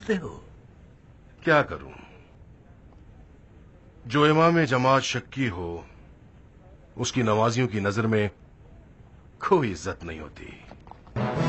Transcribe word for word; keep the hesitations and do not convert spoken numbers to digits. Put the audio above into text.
ते हो। क्या करूं, जो इमाम जमात शक्की हो उसकी नमाजियों की नजर में कोई इज्जत नहीं होती।